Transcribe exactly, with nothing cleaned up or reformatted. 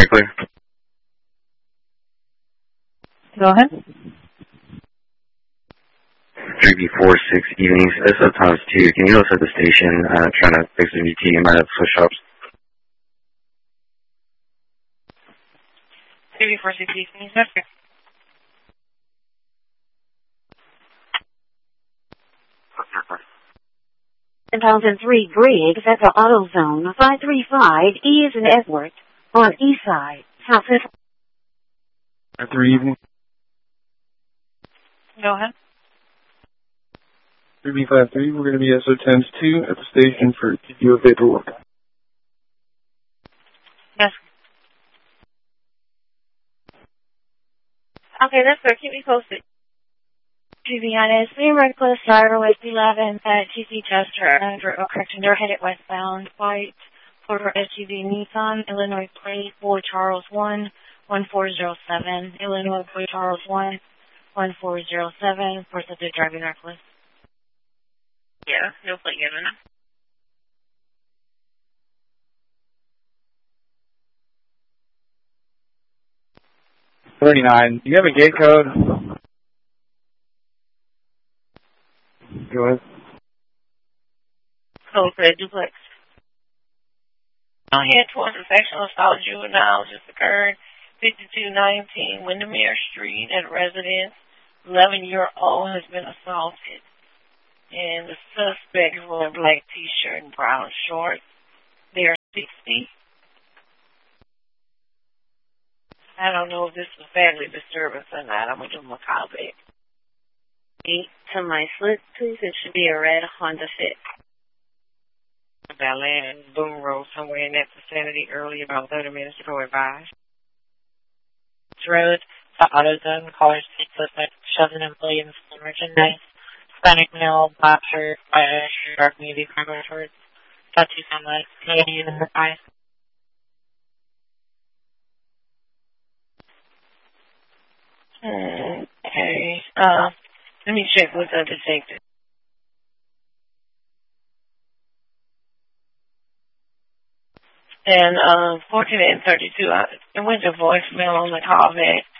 Very clear. Go ahead. three B four six evenings, S O times two. Can you also at the station uh, trying to fix the V T and might have switch ups? three B four six evenings, that's good. one thousand three Griggs at the AutoZone, five three five E is in Edward, on East Side, South Fifth. Three evening. Go ahead. three B five three, we're going to be S O times two at the station for P T O paperwork. Yes. Okay, that's good. Keep me posted. To be honest, we were close to our West eleven at T C Chester, under, oh, correction, they're headed westbound, white, for S U V Nissan, Illinois plate, Boy Charles one, one four zero seven, Illinois Boy Charles one, one four zero seven, for subject driving reckless. Yeah, no plate given. thirty-nine, do you have a gate code? Go ahead. Code for duplex. On here towards the section of South Juvenile just occurred, fifty-two nineteen Windermere Street at residence. eleven-year-old has been assaulted. And the suspect is wearing a black t-shirt and brown shorts. They are sixty. I don't know if this was family disturbance or not. I'm going to do my call back. Eight to my slip, please. It should be a red Honda Fit. About landing Boom Road somewhere in that vicinity early, about thirty minutes ago, advised. Road to AutoZone, callers take suspect shoving employee in school merchandise. Hispanic male, black shirt, white shirt, dark navy, cargo shorts. Got two sunlights. Canadian number five. Okay. Uh, let me check with the detective. And um, fourteen and thirty-two, I, it went to voicemail on the call back.